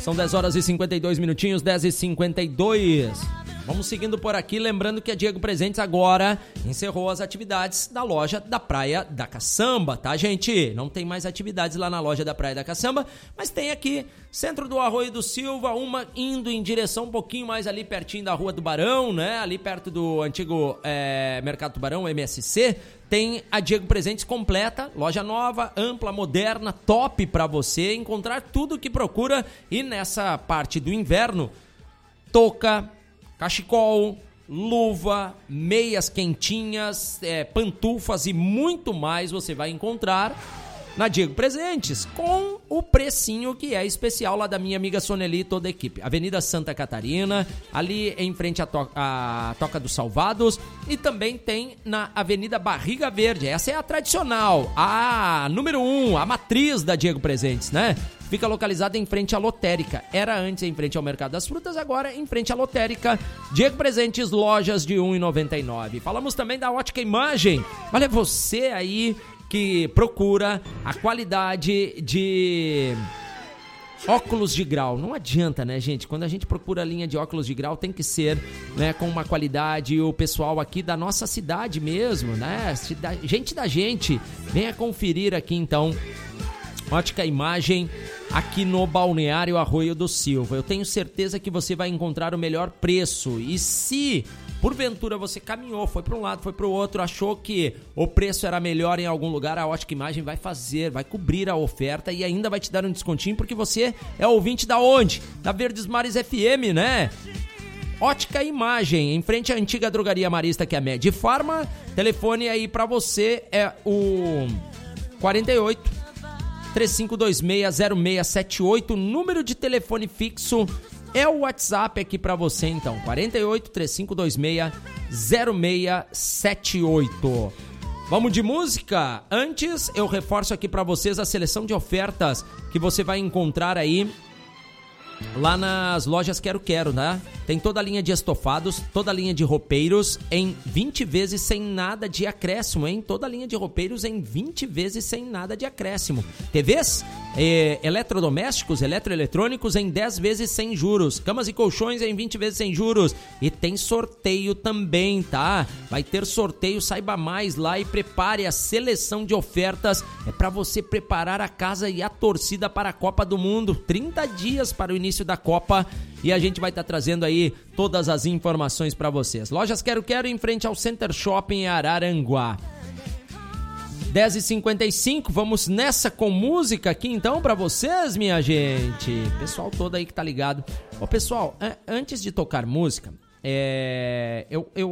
São 10 horas e 52 minutinhos, 10h52. Vamos seguindo por aqui, lembrando que a Diego Presentes agora encerrou as atividades da loja da Praia da Caçamba, tá, gente? Não tem mais atividades lá na loja da Praia da Caçamba, mas tem aqui, centro do Arroio do Silva, uma indo em direção um pouquinho mais ali pertinho da Rua do Barão, né? Ali perto do antigo Mercado Tubarão, MSC. Tem a Diego Presentes completa, loja nova, ampla, moderna, top pra você encontrar tudo o que procura. E nessa parte do inverno, touca, cachecol, luva, meias quentinhas, pantufas e muito mais você vai encontrar na Diego Presentes, com o precinho que é especial lá da minha amiga Soneli e toda a equipe. Avenida Santa Catarina, ali em frente à Toca dos Salvados, e também tem na Avenida Barriga Verde. Essa é a tradicional, a número 1, a matriz da Diego Presentes, né? Fica localizada em frente à lotérica. Era antes em frente ao Mercado das Frutas, agora em frente à lotérica. Diego Presentes, lojas de R$ 1,99. Falamos também da Ótica Imagem. Olha, você aí que procura a qualidade de óculos de grau. Não adianta, né, gente? Quando a gente procura a linha de óculos de grau, tem que ser, né, com uma qualidade. O pessoal aqui da nossa cidade mesmo, né? Gente da gente. Venha conferir aqui, então, Ótica Imagem, aqui no Balneário Arroio do Silva. Eu tenho certeza que você vai encontrar o melhor preço. E se porventura você caminhou, foi para um lado, foi para o outro, achou que o preço era melhor em algum lugar, a Ótica Imagem vai cobrir a oferta e ainda vai te dar um descontinho, porque você é ouvinte da onde? Da Verdes Mares FM, né? Ótica Imagem, em frente à antiga drogaria marista, que é a Medifarma. Telefone aí para você é o 48 3526-0678, número de telefone fixo é o WhatsApp aqui pra você, então, 48-3526-0678. Vamos de música? Antes, eu reforço aqui pra vocês a seleção de ofertas que você vai encontrar aí lá nas lojas Quero, né? Tem toda a linha de estofados, toda a linha de roupeiros em 20 vezes sem nada de acréscimo, hein? Toda a linha de roupeiros em 20 vezes sem nada de acréscimo. TVs, eletrodomésticos, eletroeletrônicos em 10 vezes sem juros. Camas e colchões em 20 vezes sem juros. E tem sorteio também, tá? Vai ter sorteio, saiba mais lá e prepare a seleção de ofertas. É para você preparar a casa e a torcida para a Copa do Mundo. 30 dias para o início da Copa. E a gente vai estar trazendo aí todas as informações para vocês. Lojas Quero em frente ao Center Shopping em Araranguá. 10h55, vamos nessa com música aqui então para vocês, minha gente. Pessoal todo aí que tá ligado. Ó, pessoal, antes de tocar música, eu